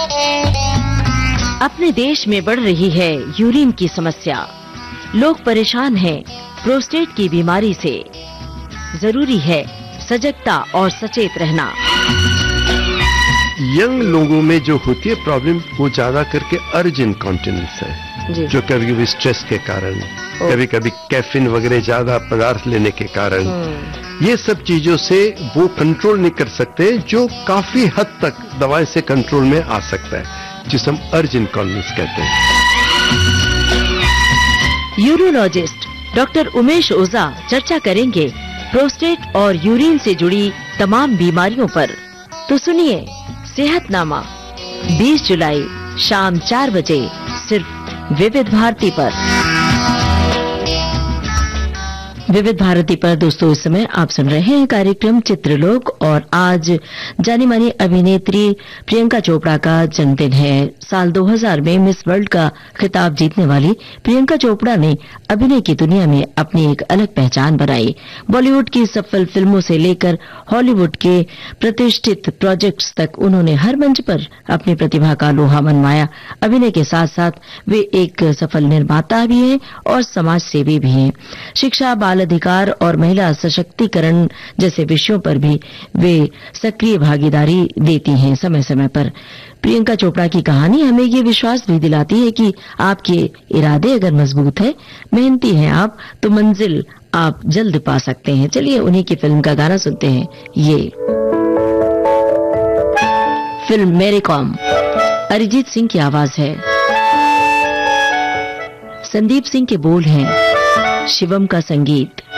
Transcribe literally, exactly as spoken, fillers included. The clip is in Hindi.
अपने देश में बढ़ रही है यूरिन की समस्या। लोग परेशान हैं प्रोस्टेट की बीमारी से। जरूरी है सजगता और सचेत रहना। यंग लोगों में जो होती है प्रॉब्लम वो ज्यादा करके अर्ज इनकॉन्टिनेंस है, जो कभी कभी स्ट्रेस के कारण, कभी कभी कैफीन वगैरह ज्यादा पदार्थ लेने के कारण, ये सब चीजों से वो कंट्रोल नहीं कर सकते, जो काफी हद तक दवाई से कंट्रोल में आ सकता है, जिसे हम अर्ज इनकॉन्टिनेंस कहते हैं। यूरोलॉजिस्ट डॉक्टर उमेश ओझा चर्चा करेंगे प्रोस्टेट और यूरिन से जुड़ी तमाम बीमारियों पर। तो सुनिए सेहतनामा बीस जुलाई शाम चार बजे सिर्फ विविध भारती पर। विविध भारती पर दोस्तों इस समय आप सुन रहे हैं कार्यक्रम चित्रलोक, और आज जानी मानी अभिनेत्री प्रियंका चोपड़ा का जन्मदिन है। साल दो हज़ार में मिस वर्ल्ड का खिताब जीतने वाली प्रियंका चोपड़ा ने अभिनय की दुनिया में अपनी एक अलग पहचान बनाई। बॉलीवुड की सफल फिल्मों से लेकर हॉलीवुड के प्रतिष्ठित प्रोजेक्ट्स तक उन्होंने हर मंच पर अपनी प्रतिभा का लोहा मनवाया। अभिनय के साथ साथ वे एक सफल निर्माता भी हैं और समाज सेवी भी हैं। शिक्षा, बाल अधिकार और महिला सशक्तिकरण जैसे विषयों पर भी वे सक्रिय भागीदारी देती हैं समय समय पर। प्रियंका चोपड़ा की कहानी हमें ये विश्वास भी दिलाती है कि आपके इरादे अगर मजबूत है, मेहनती हैं आप, तो मंजिल आप जल्द पा सकते हैं। चलिए उन्हीं की फिल्म का गाना सुनते हैं। ये फिल्म मेरे कॉम, अरिजीत सिंह की आवाज है, संदीप सिंह के बोल हैं, शिवम का संगीत।